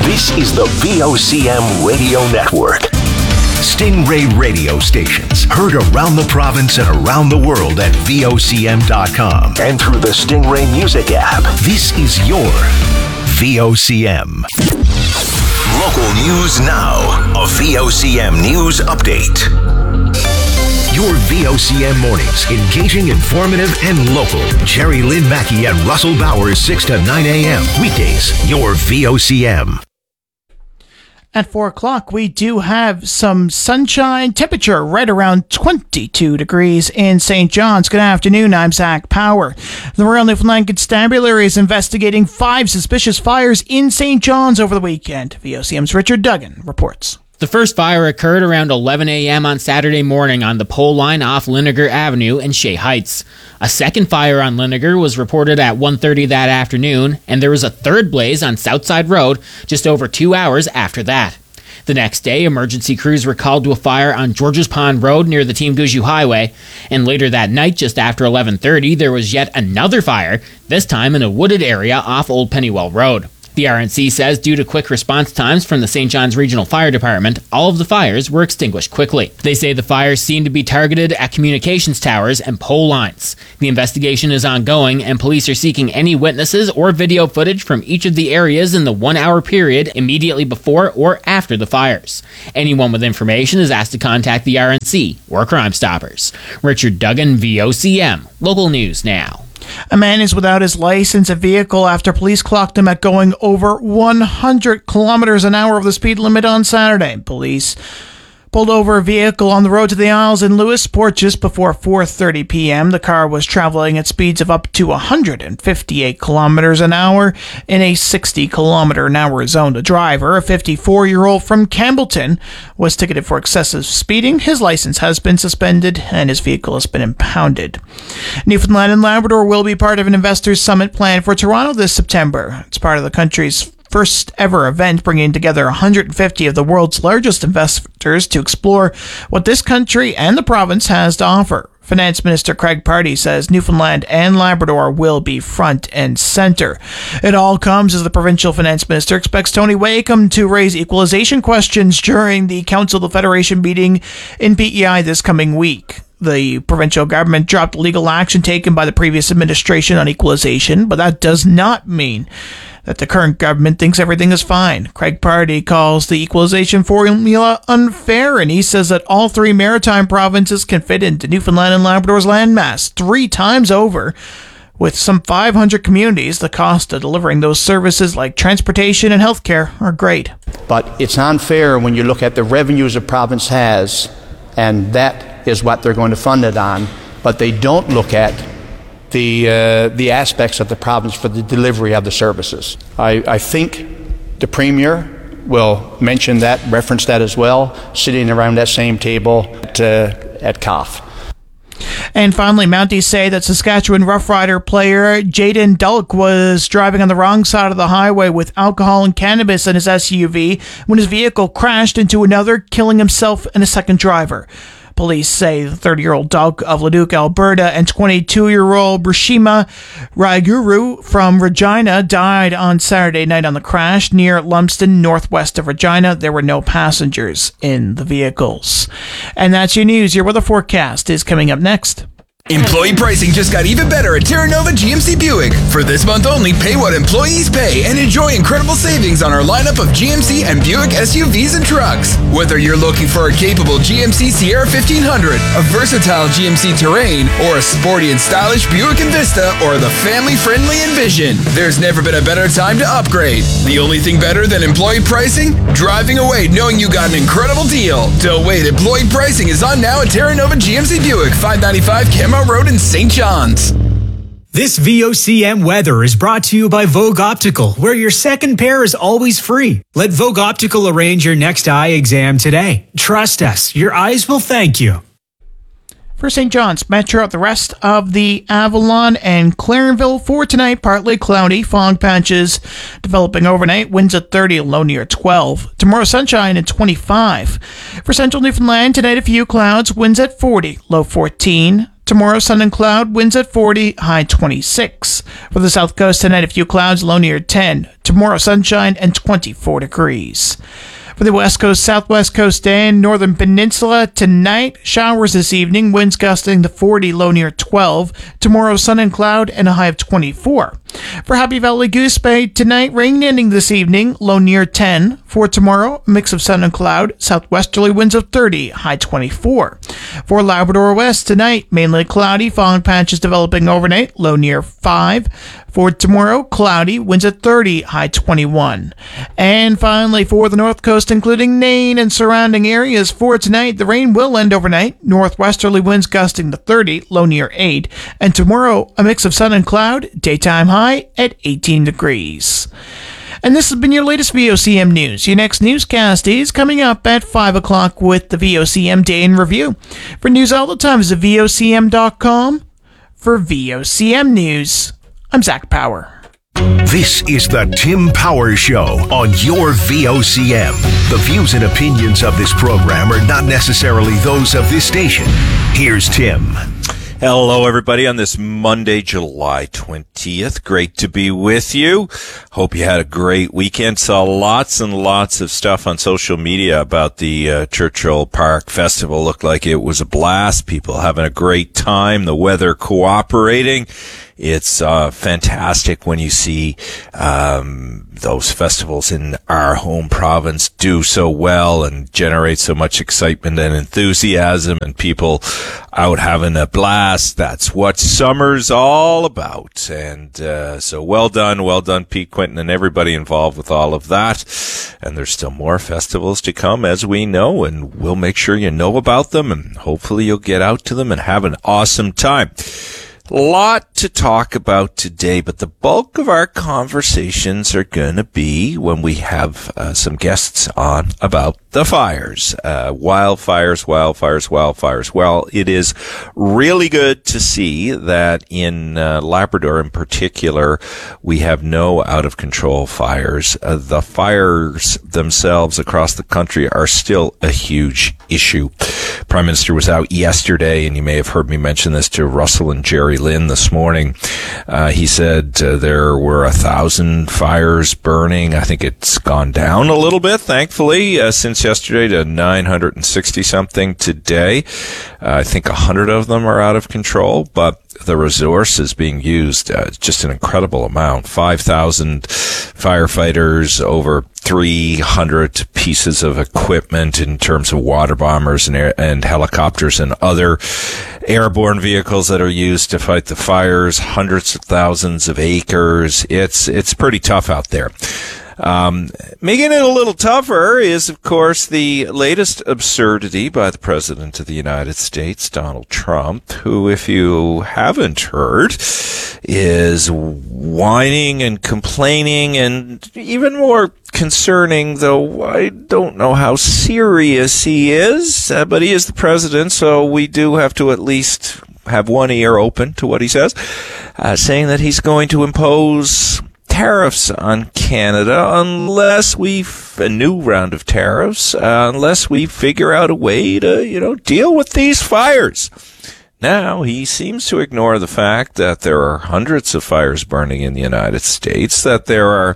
This is the VOCM Radio Network. Stingray radio stations heard around the province and around the world at VOCM.com and through the Stingray Music app. This is your VOCM. Local news now. A VOCM news update. Your VOCM mornings, engaging, informative, and local. Jerry Lynn Mackey and Russell Bowers, 6 to 9 a.m. Weekdays, your VOCM. At 4 o'clock, we do have some sunshine, temperature right around 22 degrees in St. John's. Good afternoon, I'm Zach Power. The Royal Newfoundland Constabulary is investigating 5 suspicious fires in St. John's over the weekend. VOCM's Richard Duggan reports. The first fire occurred around 11 a.m. on Saturday morning on the pole line off Linniger Avenue in Shea Heights. A second fire on Linniger was reported at 1:30 that afternoon, and there was a third blaze on Southside Road just over 2 hours after that. The next day, emergency crews were called to a fire on Georges Pond Road near the Team Guju Highway, and later that night, just after 11:30, there was yet another fire, this time in a wooded area off Old Pennywell Road. The RNC says due to quick response times from the St. John's Regional Fire Department, all of the fires were extinguished quickly. They say the fires seem to be targeted at communications towers and pole lines. The investigation is ongoing, and police are seeking any witnesses or video footage from each of the areas in the 1 hour period immediately before or after the fires. Anyone with information is asked to contact the RNC or Crime Stoppers. Richard Duggan, VOCM. Local news now. A man is without his license and vehicle after police clocked him at going over 100 kilometers an hour of the speed limit on Saturday. Police pulled over a vehicle on the road to the Isles in Lewisport just before 4:30 p.m. The car was traveling at speeds of up to 158 kilometers an hour in a 60 kilometer an hour zone. The driver, a 54-year-old from Campbellton, was ticketed for excessive speeding. His license has been suspended and his vehicle has been impounded. Newfoundland and Labrador will be part of an investors summit planned for Toronto this September. It's part of the country's first ever event, bringing together 150 of the world's largest investors to explore what this country and the province has to offer. Finance Minister Craig Pardy says Newfoundland and Labrador will be front and center. It all comes as the provincial finance minister expects Tony Wakeham to raise equalization questions during the Council of the Federation meeting in PEI this coming week. The provincial government dropped legal action taken by the previous administration on equalization, but that does not mean that the current government thinks everything is fine. Craig Pardy calls the equalization formula unfair, and he says that all 3 maritime provinces can fit into Newfoundland and Labrador's landmass 3 times over. With some 500 communities, the cost of delivering those services like transportation and healthcare are great. But it's unfair when you look at the revenues a province has, and that is what they're going to fund it on, but they don't look at the aspects of the province for the delivery of the services. I think the Premier will mention that, reference that as well, sitting around that same table at COF. And finally, Mounties say that Saskatchewan Rough Rider player Jaden Dulk was driving on the wrong side of the highway with alcohol and cannabis in his SUV when his vehicle crashed into another, killing himself and a second driver. Police say the 30-year-old Dulk of Leduc, Alberta, and 22-year-old Brashima Raiguru from Regina died on Saturday night on the crash near Lumsden, northwest of Regina. There were no passengers in the vehicles. And that's your news. Your weather forecast is coming up next. Employee pricing just got even better at Terra Nova GMC Buick. For this month only, pay what employees pay and enjoy incredible savings on our lineup of GMC and Buick SUVs and trucks. Whether you're looking for a capable GMC Sierra 1500, a versatile GMC Terrain, or a sporty and stylish Buick Envista, or the family-friendly Envision, there's never been a better time to upgrade. The only thing better than employee pricing? Driving away knowing you got an incredible deal. Don't wait, employee pricing is on now at Terra Nova GMC Buick, 595 Kenmore Road in St. John's. This VOCM weather is brought to you by Vogue Optical, where your second pair is always free. Let Vogue Optical arrange your next eye exam today. Trust us, your eyes will thank you. For St. John's Metro, the rest of the Avalon and Clarenville for tonight, partly cloudy, fog patches developing overnight, winds at 30, low near 12. Tomorrow, sunshine at 25. For Central Newfoundland, tonight a few clouds, winds at 40, low 14. Tomorrow, sun and cloud, winds at 40, high 26. For the south coast tonight, a few clouds, low near 10. Tomorrow, sunshine and 24 degrees. For the west coast, southwest coast, and northern peninsula, tonight, showers this evening, winds gusting to 40, low near 12. Tomorrow, sun and cloud, and a high of 24. For Happy Valley Goose Bay, tonight, rain ending this evening, low near 10. For tomorrow, a mix of sun and cloud, southwesterly winds of 30, high 24. For Labrador West, tonight, mainly cloudy, fog patches developing overnight, low near 5. For tomorrow, cloudy, winds at 30, high 21. And finally, for the north coast, including Nain and surrounding areas, for tonight, the rain will end overnight, northwesterly winds gusting to 30, low near 8. And tomorrow, a mix of sun and cloud, daytime high at 18 degrees. And this has been your latest VOCM news. Your next newscast is coming up at 5 o'clock with the VOCM Day in Review. For news all the time, visit VOCM.com. For VOCM News, I'm Zach Power. This is the Tim Power Show on your VOCM. The views and opinions of this program are not necessarily those of this station. Here's Tim. Hello, everybody, on this Monday, July 20th. Great to be with you. Hope you had a great weekend. Saw lots and lots of stuff on social media about the Churchill Park Festival. Looked like it was a blast. People having a great time. The weather cooperating. It's fantastic when you see those festivals in our home province do so well and generate so much excitement and enthusiasm and people out having a blast. That's what summer's all about. And so well done, Pete Quinton, and everybody involved with all of that. And there's still more festivals to come, as we know, and we'll make sure you know about them, and hopefully you'll get out to them and have an awesome time. Lot to talk about today, but the bulk of our conversations are going to be when we have some guests on about the fires. Wildfires. Well, it is really good to see that in Labrador in particular, we have no out-of-control fires. The fires themselves across the country are still a huge issue. Prime Minister was out yesterday, and you may have heard me mention this to Russell and Jerry Lynn this morning. He said there were 1,000 fires burning. I think it's gone down a little bit, thankfully, since yesterday to 960 something today. I think 100 of them are out of control, but the resource is being used just an incredible amount. 5,000 firefighters, over 300 pieces of equipment in terms of water bombers and helicopters and other airborne vehicles that are used to fight the fires, hundreds of thousands of acres. It's pretty tough out there. Making it a little tougher is, of course, the latest absurdity by the President of the United States, Donald Trump, who, if you haven't heard, is whining and complaining, and even more concerning, though I don't know how serious he is, but he is the president, so we do have to at least have one ear open to what he says, saying that he's going to impose tariffs on Canada unless a new round of tariffs, unless we figure out a way to, deal with these fires. Now, he seems to ignore the fact that there are hundreds of fires burning in the United States, that there are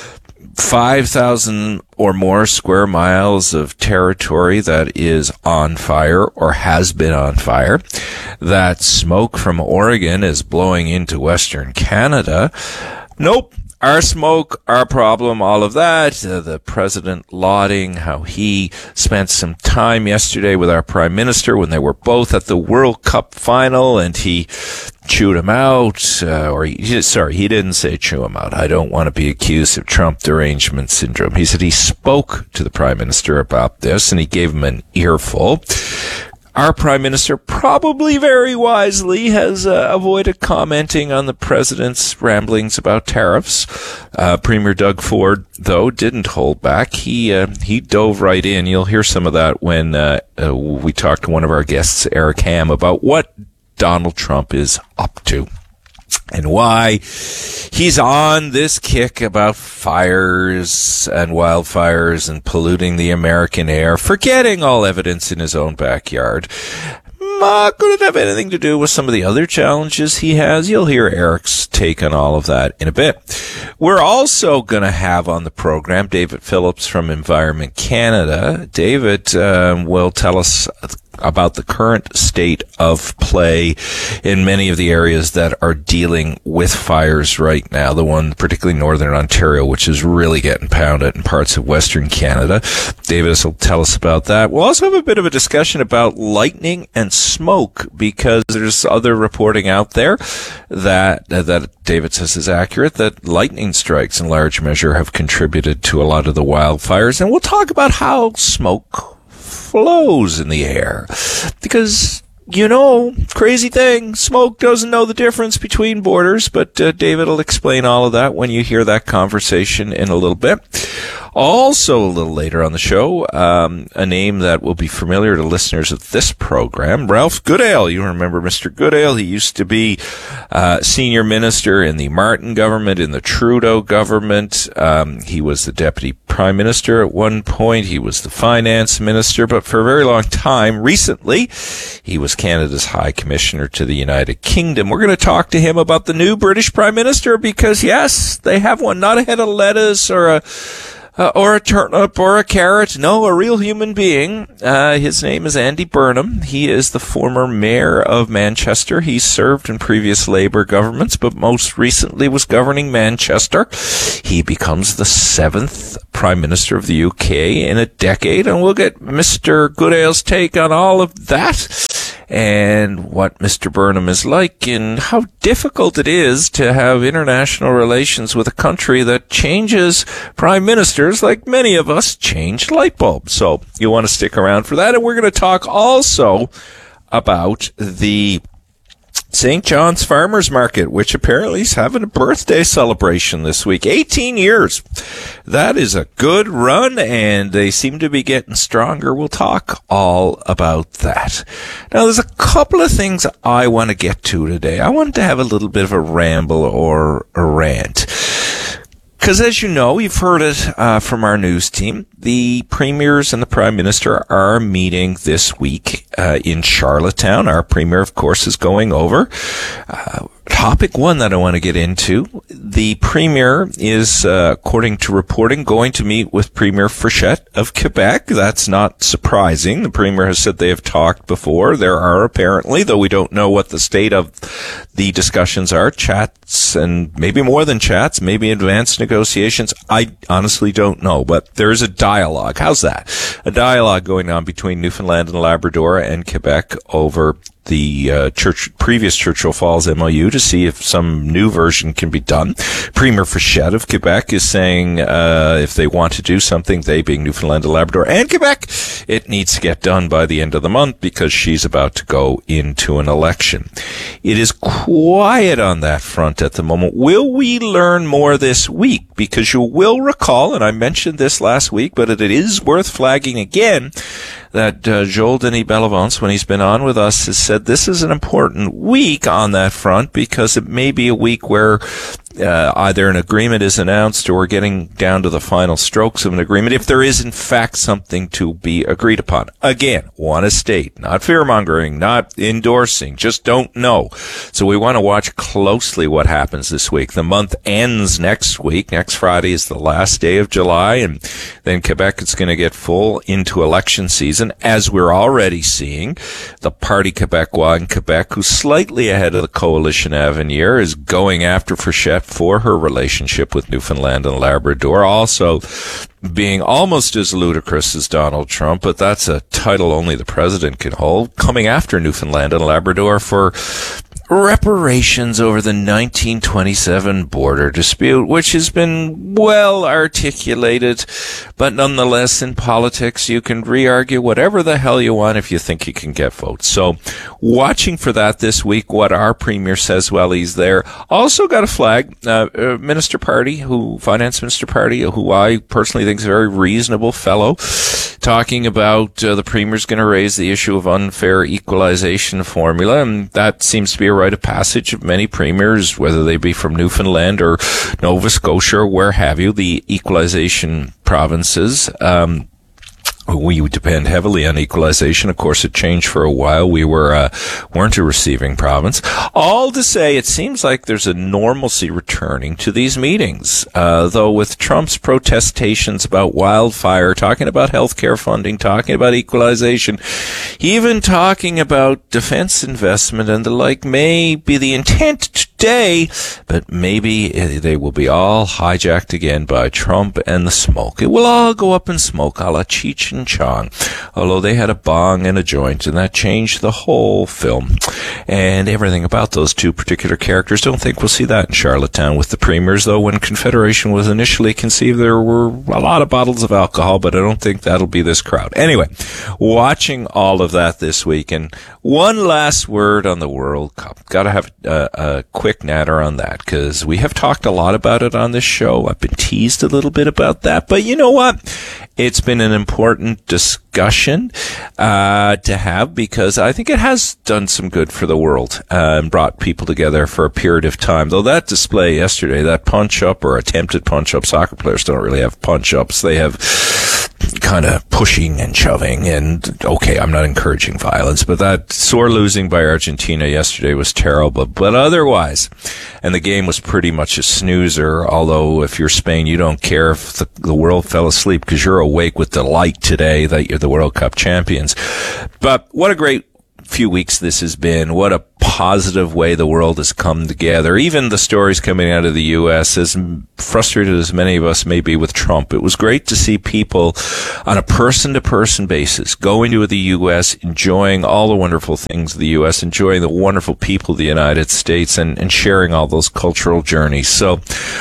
5,000 or more square miles of territory that is on fire or has been on fire, that smoke from Oregon is blowing into Western Canada. Nope. Our smoke, our problem, all of that. The president lauding how he spent some time yesterday with our prime minister when they were both at the World Cup final, and he chewed him out, he didn't say chew him out. I don't want to be accused of Trump derangement syndrome. He said he spoke to the prime minister about this, and he gave him an earful. Our prime minister, probably very wisely, has avoided commenting on the president's ramblings about tariffs. Premier Doug Ford, though, didn't hold back. He dove right in. You'll hear some of that when we talk to one of our guests, Eric Ham, about what Donald Trump is up to and why he's on this kick about fires and wildfires and polluting the American air, forgetting all evidence in his own backyard. Could it have anything to do with some of the other challenges he has? You'll hear Eric's take on all of that in a bit. We're also going to have on the program David Phillips from Environment Canada. David will tell us about the current state of play in many of the areas that are dealing with fires right now. The one, particularly Northern Ontario, which is really getting pounded in parts of Western Canada. David will tell us about that. We'll also have a bit of a discussion about lightning and smoke, because there's other reporting out there that David says is accurate, that lightning strikes in large measure have contributed to a lot of the wildfires. And we'll talk about how smoke flows in the air, because crazy thing, smoke doesn't know the difference between borders, but David will explain all of that when you hear that conversation in a little bit. Also, a little later on the show, a name that will be familiar to listeners of this program, Ralph Goodale. You remember Mr. Goodale? He used to be senior minister in the Martin government, in the Trudeau government. He was the deputy prime minister at one point. He was the finance minister, but for a very long time, recently, he was Canada's High Commissioner to the United Kingdom. We're going to talk to him about the new British Prime Minister, because, yes, they have one, not a head of lettuce or a turnip or a carrot. No, a real human being. His name is Andy Burnham. He is the former mayor of Manchester. He served in previous Labour governments, but most recently was governing Manchester. He becomes the 7th Prime Minister of the UK in a decade, and we'll get Mr. Goodale's take on all of that, and what Mr. Burnham is like, and how difficult it is to have international relations with a country that changes prime ministers like many of us change light bulbs. So you want to stick around for that. And we're going to talk also about the St. John's Farmers Market, which apparently is having a birthday celebration this week. 18 years. That is a good run, and they seem to be getting stronger. We'll talk all about that. Now, there's a couple of things I want to get to today. I wanted to have a little bit of a ramble or a rant. Because as you know, you've heard it from our news team, the premiers and the prime minister are meeting this week in Charlottetown. Our premier, of course, is going over. Topic one that I want to get into, the premier is, according to reporting, going to meet with Premier Fichette of Quebec. That's not surprising. The premier has said they have talked before. There are apparently, though we don't know what the state of the discussions are, chats and maybe more than chats, maybe advanced negotiations. I honestly don't know, but there is a dialogue. How's that? A dialogue going on between Newfoundland and Labrador and Quebec over the previous Churchill Falls MOU to see if some new version can be done. Premier Fichette of Quebec is saying if they want to do something, they being Newfoundland and Labrador and Quebec, it needs to get done by the end of the month because she's about to go into an election. It is quiet on that front at the moment. Will we learn more this week? Because you will recall, and I mentioned this last week, but it is worth flagging again, that Joel Denis Bellavance, when he's been on with us, has said this is an important week on that front because it may be a week where either an agreement is announced or we're getting down to the final strokes of an agreement, if there is in fact something to be agreed upon. Again, want to state, not fear-mongering, not endorsing, just don't know. So we want to watch closely what happens this week. The month ends next week. Next Friday is the last day of July, and then Quebec is going to get full into election season, as we're already seeing. The Parti Québécois in Quebec, who's slightly ahead of the Coalition Avenir, is going after Fichette for her relationship with Newfoundland and Labrador, also being almost as ludicrous as Donald Trump, but that's a title only the president can hold, coming after Newfoundland and Labrador for reparations over the 1927 border dispute, which has been well articulated, but nonetheless in politics you can re-argue whatever the hell you want if you think you can get votes. So watching for that this week, what our premier says while he's there. Also got a flag, Minister Party, Finance Minister Party, who I personally think is a very reasonable fellow, talking about the premier's going to raise the issue of unfair equalization formula, and that seems to be a rite of passage of many premiers, whether they be from Newfoundland or Nova Scotia or where have you, the equalization provinces. We depend heavily on equalization. Of course, it changed for a while. We weren't a receiving province. All to say, it seems like there's a normalcy returning to these meetings. Though with Trump's protestations about wildfire, talking about healthcare funding, talking about equalization, even talking about defense investment and the like may be the intent today, but maybe they will be all hijacked again by Trump and the smoke. It will all go up in smoke, a la Cheech and Chong, although they had a bong and a joint, and that changed the whole film and everything about those two particular characters. Don't think we'll see that in Charlottetown with the premiers, though. When Confederation was initially conceived, there were a lot of bottles of alcohol, but I don't think that'll be this crowd. Anyway, watching all of that this week, and one last word on the World Cup. Got to have a quick natter on that, because we have talked a lot about it on this show. I've been teased a little bit about that, but you know what? It's been an important discussion to have, because I think it has done some good for the world and brought people together for a period of time. Though that display yesterday, that punch-up or attempted punch-up, soccer players don't really have punch-ups. They have kind of pushing and shoving, and okay, I'm not encouraging violence, but that sore losing by Argentina yesterday was terrible. But otherwise, and the game was pretty much a snoozer, although if you're Spain, you don't care if the world fell asleep, because you're awake with delight today that you're the World Cup champions. But what a great few weeks this has been. What a positive way the world has come together. Even the stories coming out of the U.S., as frustrated as many of us may be with Trump, it was great to see people on a person-to-person basis going to the U.S., enjoying all the wonderful things of the U.S., enjoying the wonderful people of the United States, and sharing all those cultural journeys. So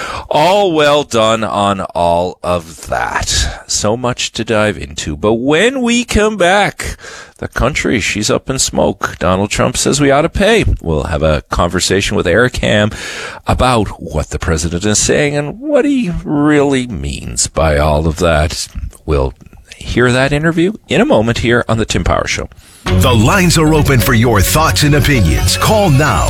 all well done on all of that. So much to dive into. But when we come back, the country, she's up in smoke. Donald Trump says we ought to pay. We'll have a conversation with Eric Ham about what the president is saying and what he really means by all of that. We'll hear that interview in a moment here on The Tim Power Show. The lines are open for your thoughts and opinions. Call now,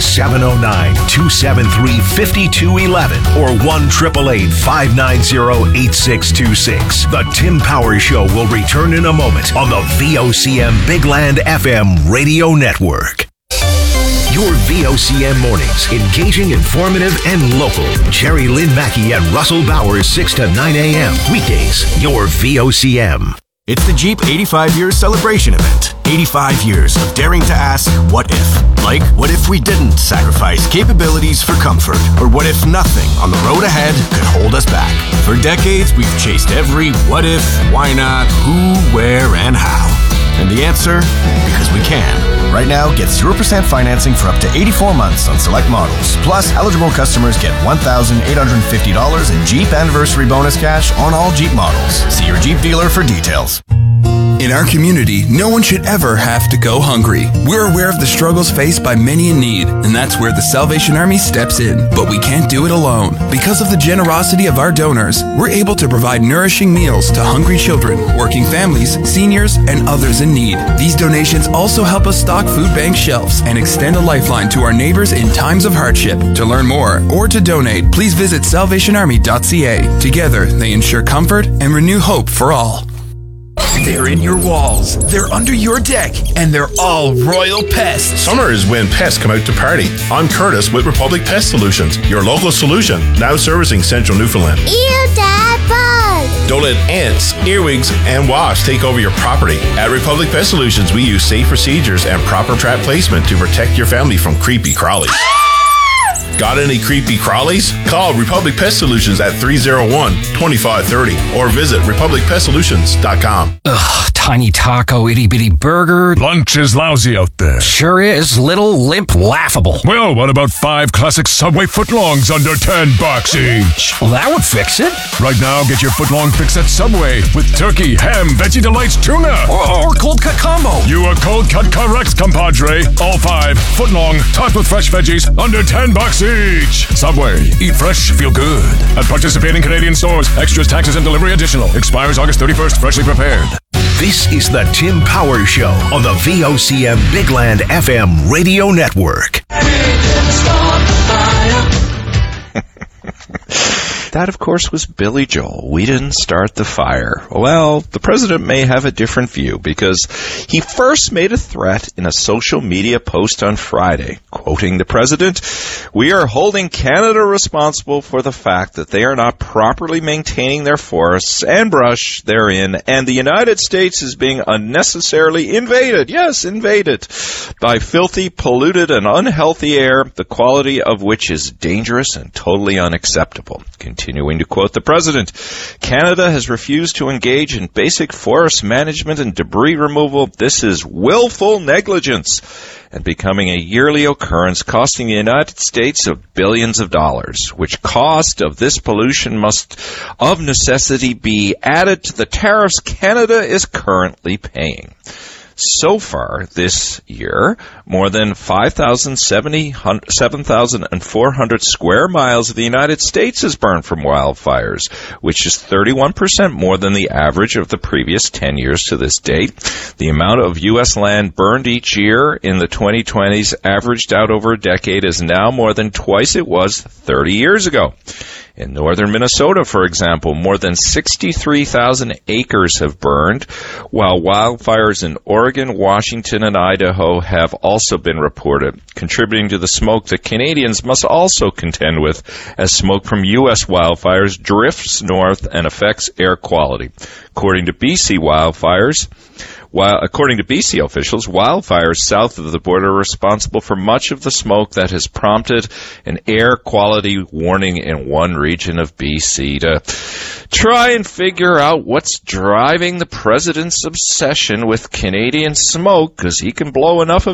709-273-5211 or 1-888-590-8626. The Tim Power Show will return in a moment on the VOCM Big Land FM radio network. Your VOCM mornings, engaging, informative, and local. Jerry Lynn Mackey and Russell Bowers, 6 to 9 a.m. Weekdays, your VOCM. It's the Jeep 85 Years Celebration Event. 85 years of daring to ask, what if? Like, what if we didn't sacrifice capabilities for comfort? Or what if nothing on the road ahead could hold us back? For decades, we've chased every what if, why not, who, where, and how. And the answer? Because we can. Right now, get 0% financing for up to 84 months on select models. Plus, eligible customers get $1,850 in Jeep Anniversary Bonus cash on all Jeep models. See your Jeep dealer for details. In our community, no one should ever have to go hungry. We're aware of the struggles faced by many in need, and that's where the Salvation Army steps in. But we can't do it alone. Because of the generosity of our donors, we're able to provide nourishing meals to hungry children, working families, seniors, and others in need. These donations also help us stock food bank shelves and extend a lifeline to our neighbors in times of hardship. To learn more or to donate, please visit salvationarmy.ca. Together, they ensure comfort and renew hope for all. They're in your walls, they're under your deck, and they're all royal pests. Summer is when pests come out to party. I'm Curtis with Republic Pest Solutions, your local solution, now servicing Central Newfoundland. Ew, Dad, bug! Don't let ants, earwigs, and wasps take over your property. At Republic Pest Solutions, we use safe procedures and proper trap placement to protect your family from creepy crawlies. Got any creepy crawlies? Call Republic Pest Solutions at 301-2530 or visit republicpestsolutions.com. Ugh, tiny taco, itty-bitty burger. Lunch is lousy out there. Sure is. Little, limp, laughable. Well, what about 5 classic Subway footlongs under $10 each? Well, that would fix it. Right now, get your footlong fix at Subway with turkey, ham, Veggie Delights, tuna. Or cold cut combo. You are cold cut correct, compadre. All 5 footlong, topped with fresh veggies, under $10 each. Subway. Eat fresh, feel good. At participating Canadian stores. Extras, taxes, and delivery additional. Expires August 31st. Freshly prepared. This is the Tim Power Show on the VOCM Big Land FM radio network. That, of course, was Billy Joel. We didn't start the fire. Well, the president may have a different view because he first made a threat in a social media post on Friday. Quoting the president, "We are holding Canada responsible for the fact that they are not properly maintaining their forests and brush therein, and the United States is being unnecessarily invaded," yes, invaded, "by filthy, polluted, and unhealthy air, the quality of which is dangerous and totally unacceptable." Continuing to quote the president, "Canada has refused to engage in basic forest management and debris removal. This is willful negligence and becoming a yearly occurrence costing the United States of billions of dollars, which cost of this pollution must of necessity be added to the tariffs Canada is currently paying." So far this year, more than 7,400 square miles of the United States is burned from wildfires, which is 31% more than the average of the previous 10 years to this date. The amount of U.S. land burned each year in the 2020s, averaged out over a decade, is now more than twice it was 30 years ago. In northern Minnesota, for example, more than 63,000 acres have burned, while wildfires in Oregon, Washington, and Idaho have also been reported, contributing to the smoke that Canadians must also contend with as smoke from U.S. wildfires drifts north and affects air quality. According to BC officials, wildfires south of the border are responsible for much of the smoke that has prompted an air quality warning in one region of BC. To try and figure out what's driving the president's obsession with Canadian smoke, because he can blow enough of